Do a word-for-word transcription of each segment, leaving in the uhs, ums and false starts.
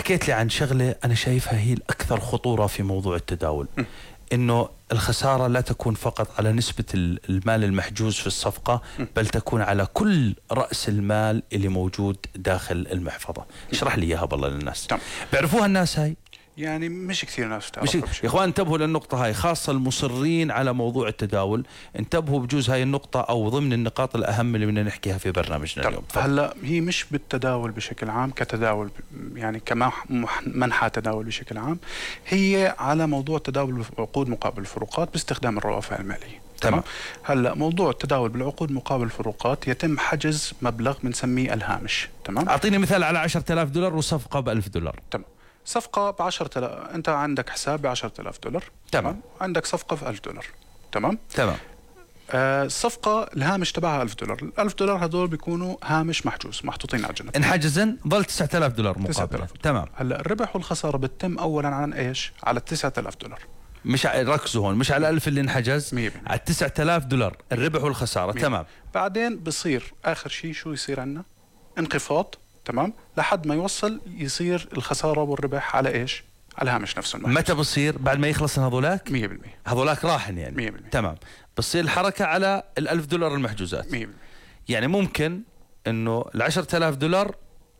حكيت لي عن شغلة أنا شايفها هي الأكثر خطورة في موضوع التداول، إنه الخسارة لا تكون فقط على نسبة المال المحجوز في الصفقة، بل تكون على كل رأس المال اللي موجود داخل المحفظة. اشرح لي إياها بالله للناس. تمام. بيعرفوها الناس هاي؟ يعني مش كثير ناس مش يا إخوان انتبهوا للنقطة هاي، خاصة المصرين على موضوع التداول، انتبهوا بجوز هاي النقطة أو ضمن النقاط الأهم اللي بدنا نحكيها في برنامجنا اليوم. هلا هي مش بالتداول بشكل عام كتداول، يعني كمنحى تداول بشكل عام، هي على موضوع تداول عقود مقابل الفروقات باستخدام الروافع المالية. تمام. هلا موضوع التداول بالعقود مقابل الفروقات يتم حجز مبلغ بنسميه الهامش. تمام. أعطيني مثال على عشرة آلاف دولار وصفقة بألف دولار. تمام. صفقة بعشرة آلاف، أنت عندك حساب بعشرة آلاف دولار. تمام. عندك صفقة في ألف دولار. تمام. تمام. آه الصفقة الهامش تبعها ألف دولار، الألف دولار هدول بيكونوا هامش محجوز محطوطين على جنب. انحجزن ضل تسعة آلاف دولار مقابل. تمام. هلا الربح والخسارة بتتم أولا عن إيش؟ على التسعة آلاف دولار. مش ركزوا هون، مش على الألف اللي انحجز، مية بالمية. على التسعة آلاف دولار الربح والخسارة. مية. تمام. بعدين بصير آخر شيء شو يصير عنا؟ انخفاض. تمام. لحد ما يوصل يصير الخسارة والربح على إيش؟ على الهامش نفسه المحجوز. متى بصير؟ بعد ما يخلصن هذولاك؟ مية بالمية. هذولاك راحن يعني. مية بالمية. تمام. بصير الحركة على الألف دولار المحجوزات. مية بالمية. يعني ممكن إنه العشرة آلاف دولار.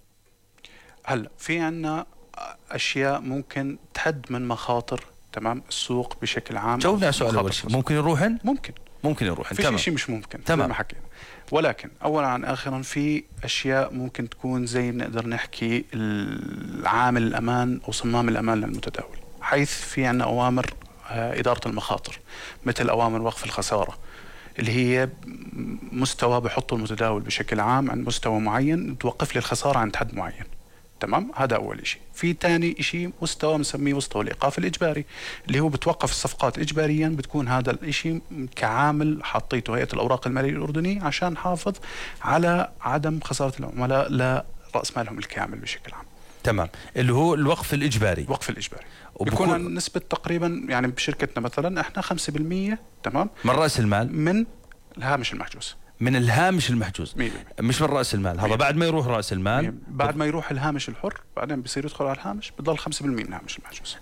هلا في عنا أشياء ممكن تحد من مخاطر تمام السوق بشكل عام. جاوبنا على سؤال أول شيء، ممكن يروحن؟ ممكن ممكن يروحن. في شيء مش ممكن. تمام. زي ما حكينا، ولكن أولا عن آخرا في أشياء ممكن تكون زي نقدر نحكي العامل الأمان أو صمام الأمان للمتداول، حيث في عنا أوامر إدارة المخاطر، مثل أوامر وقف الخسارة اللي هي مستوى بحطه المتداول بشكل عام عند مستوى معين، توقف لي الخسارة عند حد معين. تمام. هذا أول شيء. في تاني شيء مستوى بنسميه مستوى الإيقاف الإجباري، اللي هو بتوقف الصفقات إجباريا. بتكون هذا الشيء كعامل حطيته هيئة الأوراق المالية الأردنية عشان حافظ على عدم خسارة العملاء لرأس مالهم الكامل بشكل عام. تمام. اللي هو الوقف الإجباري. الوقف الإجباري بيكون نسبة تقريبا، يعني بشركتنا مثلا احنا خمسة بالمية. تمام. من رأس المال، من الهامش المحجوز. من الهامش المحجوز، مش من رأس المال. هذا بعد ما يروح رأس المال، بعد ما يروح الهامش الحر، بعدين بصير يدخل على الهامش، بضل خمسة بالمية من الهامش المحجوز.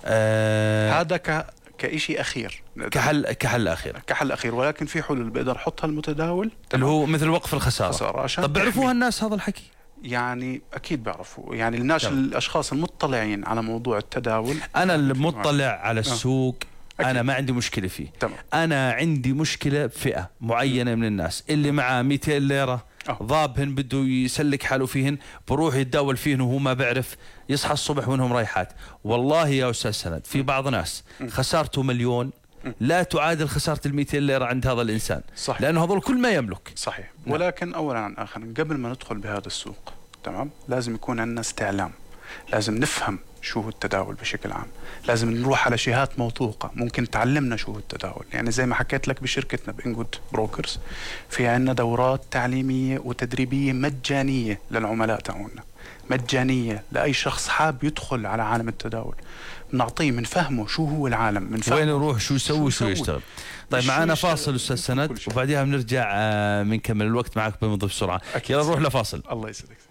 آه هذا ك كإشي أخير، كحل كحل أخير كحل أخير ولكن في حلول بقدر أحطها المتداول اللي هو مثل وقف الخسارة. طب بيعرفوها الناس هذا الحكي؟ يعني أكيد بيعرفوا، يعني الناس طبعا. الأشخاص المطلعين على موضوع التداول. أنا المطلع على السوق أكيد. أنا ما عندي مشكلة فيه. تمام. أنا عندي مشكلة فئة معينة من الناس اللي معاه مئتين ليرة ضابهن بده يسلك حاله فيهن، بروح يتداول فيهن وهو ما بعرف، يصحى الصبح وينهم رايحات. والله يا أستاذ سند في بعض ناس خسارته مليون لا تعادل خسارة المئتين ليرة عند هذا الإنسان. صحيح. لأنه هذول كل ما يملك. صحيح. نعم. ولكن أولا عن آخر قبل ما ندخل بهذا السوق تمام لازم يكون عندنا استعلام، لازم نفهم شو هو التداول بشكل عام، لازم نروح على جهات موثوقة ممكن تعلمنا شو هو التداول. يعني زي ما حكيت لك بشركتنا بإنجود بروكرز في عنا دورات تعليمية وتدريبية مجانية للعملاء تاعونا، مجانية لأي شخص حاب يدخل على عالم التداول، بنعطيه من فهمه شو هو العالم، من فهمه وين يروح، شو يسوي، شو يشتغل. طيب معنا فاصل أستاذ سند وبعدها بنرجع بنكمل. الوقت معك بمضي بسرعة. يلا نروح لفاصل. الله يسعدك.